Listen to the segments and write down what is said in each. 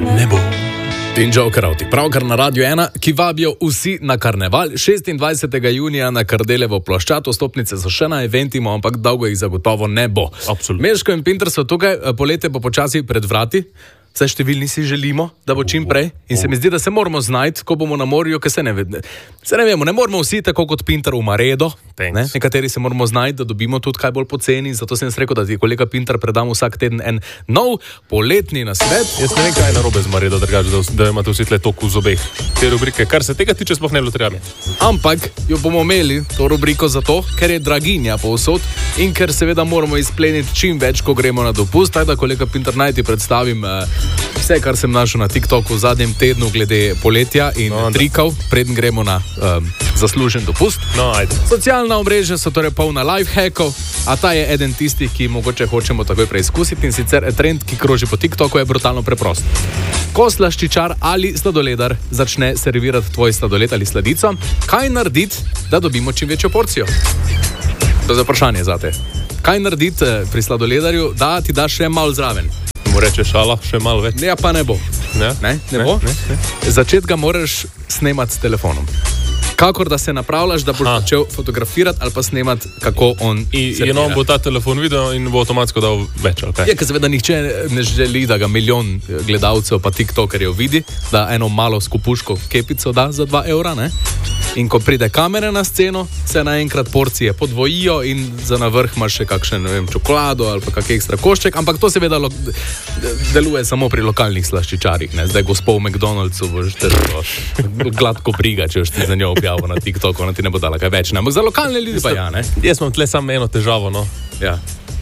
ne bo. In Jokerauti, pravkar na Radio 1, ki vabijo vsi na karneval. 26. junija na Kardelevo ploščad, vstopnice so še na eventimo, ampak dolgo jih zagotovo ne bo. Absolutno. Meško in Pinter so tukaj, poletje pa počasi pred vrati. Vse številni si želimo, da bo čim prej. In se mi zdi, da se moramo znajti, ko bomo na morju, ker se ne vemo, ne moramo vsi tako kot Pinter v Maredo. Ne? Nekateri se moramo znajti, da dobimo tudi kaj bolj poceni. Zato sem rekel, da ti kolega Pinter predam vsak teden en nov poletni nasvet. Jaz ne vem, kaj je narobe z Maredo, da imate vsi tle toku v zobeh. Te rubrike, kar se tega tiče, sploh ne bilo treba. Ampak jo bomo imeli, to rubriko zato, ker je draginja povsod in ker seveda moramo izpleniti čim več, ko gremo na dopust. Tako da, kolega Pinter, naj ti predstavim vse, kar sem našel na TikToku v zadnjem tednu glede poletja in trikov, preden gremo na zaslužen dopust. Socialna omrežja so torej polna lifehackov, a ta je eden tistih, ki mogoče hočemo takoj preizkusiti, in sicer trend, ki kroži po TikToku, je brutalno preprost. Ko slaščičar ali sladoledar začne servirati tvoj sladoled ali sladico, kaj narediti, da dobimo čim večjo porcijo? To je vprašanje zate. Kaj narediti pri sladoledarju, da ti daš še malo zraven? Mu reče šala, še malo več. Ja, pa ne bo. Ne bo? Začeti ga moraš snemati s telefonom. Kakor da se napravljaš, da boš začel fotografirati ali pa snemati, kako on servira. In on bo ta telefon videl in bo avtomatsko dal več, ali kaj? Je, ker seveda nihče ne želi, da ga milijon gledalcev pa tiktokerjev vidi, da eno malo skupuško kepico da za 2 evra, ne? In ko pride kamera na sceno, se naenkrat porcije podvojijo in za navrh imaš še kakšen, ne vem, čokolado ali pa kak ekstra košček, ampak to seveda deluje samo pri lokalnih slaščičarjih, ne? Zdaj gospod v McDonald'su boš gladko briga, če boš ti za njo objavil na TikToku, ona ti ne bo dala kaj več, ne? Ampak za lokalne ljudi pa ja, ne? Jaz imam tle samo eno težavo, no. Ja.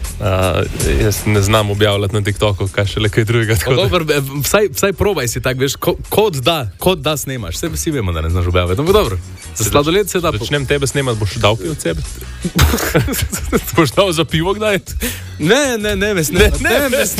Jaz ne znam objavljati na TikToku, kaj še le kaj drugega. Dober, vsaj probaj si tak, veš, kot da snemaš. Vsi vemo, da ne znaš objavljati. No, dobro, za sladoled se da... Začnem tebe snemati, boš dal kaj od sebe? Boš dal za pivo kdaj? Ne me snemati.